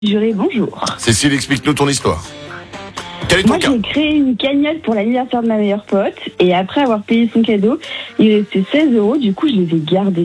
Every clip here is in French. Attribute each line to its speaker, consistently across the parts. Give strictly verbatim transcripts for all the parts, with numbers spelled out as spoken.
Speaker 1: Juré, bonjour.
Speaker 2: Cécile, explique-nous ton histoire. Quel est ton
Speaker 1: Moi,
Speaker 2: cas?
Speaker 1: j'ai créé une cagnotte pour l'anniversaire de ma meilleure pote. Et après avoir payé son cadeau, il restait seize euros. Du coup, je les ai gardés.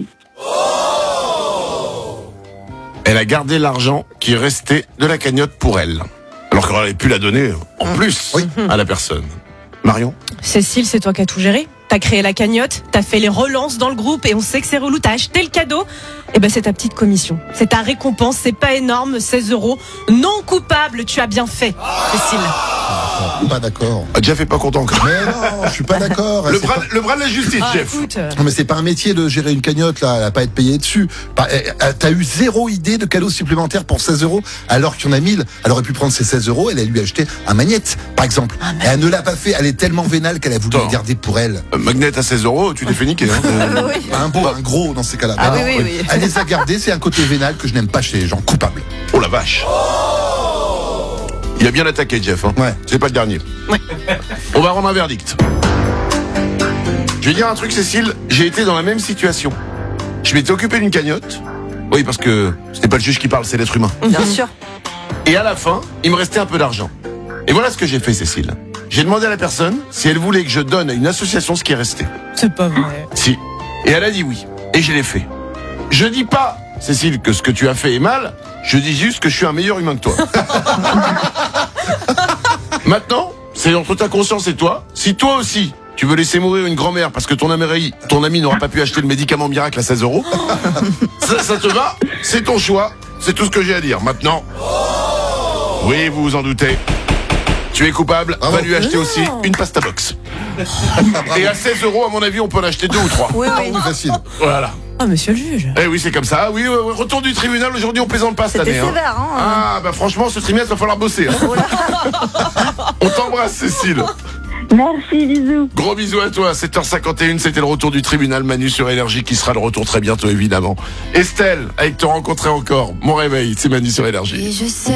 Speaker 2: Elle a gardé l'argent qui restait de la cagnotte pour elle. Alors qu'elle aurait pu la donner en plus
Speaker 3: Oui.
Speaker 2: à la personne. Marion?
Speaker 4: Cécile, c'est toi qui as tout géré. T'as créé la cagnotte, t'as fait les relances dans le groupe et on sait que c'est relou, t'as acheté le cadeau. Et ben c'est ta petite commission. C'est ta récompense, c'est pas énorme, seize euros. Non coupable, tu as bien fait, Cécile.
Speaker 3: Pas d'accord.
Speaker 2: Ah, Jeff est pas content encore.
Speaker 3: Mais non, je suis pas d'accord.
Speaker 2: Le
Speaker 3: C'est
Speaker 2: bras,
Speaker 3: pas-
Speaker 2: le bras de la justice,
Speaker 4: Ah,
Speaker 2: Jeff.
Speaker 4: écoute, euh,
Speaker 3: Non, mais c'est pas un métier de gérer une cagnotte là, elle a pas à être payée dessus. Pas- eh, eh, T'as eu zéro idée de cadeau supplémentaire pour seize euros, alors qu'il y en a mille. Elle aurait pu prendre ses seize euros, elle a lui acheté un magnète, par exemple. Et elle ne l'a pas fait, elle est tellement vénale qu'elle a voulu
Speaker 2: Attends.
Speaker 3: le garder pour elle.
Speaker 2: Euh, Magnet à seize euros, tu t'es fait niquer. Hein. Euh,
Speaker 4: oui.
Speaker 3: Un beau, un gros dans ces cas-là.
Speaker 4: Ah
Speaker 3: Non,
Speaker 4: oui, oui, oui.
Speaker 3: Elle les a gardés, c'est un côté vénal que je n'aime pas chez les gens coupables.
Speaker 2: Oh la vache. Il a bien attaqué, Jeff. Hein.
Speaker 3: Ouais.
Speaker 2: C'est pas le dernier.
Speaker 4: Ouais.
Speaker 2: On va rendre un verdict. Je vais dire un truc, Cécile. J'ai été dans la même situation. Je m'étais occupé d'une cagnotte. Oui, parce que c'était pas le juge qui parle, c'est l'être humain.
Speaker 4: Bien sûr.
Speaker 2: Et à la fin, il me restait un peu d'argent. Et voilà ce que j'ai fait, Cécile. J'ai demandé à la personne si elle voulait que je donne à une association ce qui est resté.
Speaker 4: C'est pas vrai.
Speaker 2: Si. Et elle a dit oui. Et je l'ai fait. Je dis pas, Cécile, que ce que tu as fait est mal. Je dis juste que je suis un meilleur humain que toi. Maintenant, c'est entre ta conscience et toi. Si toi aussi, tu veux laisser mourir une grand-mère parce que ton ami, ton ami n'aura pas pu acheter le médicament miracle à seize euros, ça, ça te va? C'est ton choix. C'est tout ce que j'ai à dire. Maintenant, oui, vous vous en doutez. Tu es coupable,
Speaker 3: Bravo.
Speaker 2: va lui acheter aussi une pasta box. Et à seize euros, à mon avis, on peut en acheter deux ou trois.
Speaker 4: Oui, oui.
Speaker 3: Oui, facile.
Speaker 2: Voilà.
Speaker 4: Ah, monsieur le juge.
Speaker 2: Eh oui, c'est comme ça. Oui, ouais, ouais. Retour du tribunal. Aujourd'hui, on plaisante pas cette année. Hein.
Speaker 5: sévère, hein.
Speaker 2: Ah, bah franchement, ce trimestre, va falloir bosser. Hein. On t'embrasse, Cécile.
Speaker 1: Merci, bisous.
Speaker 2: Gros bisous à toi. sept heures cinquante et un, c'était le retour du tribunal. Manu sur Énergie qui sera de retour très bientôt, évidemment. Estelle, avec Te rencontrer encore. Mon réveil, c'est Manu sur Énergie.
Speaker 5: Et je sais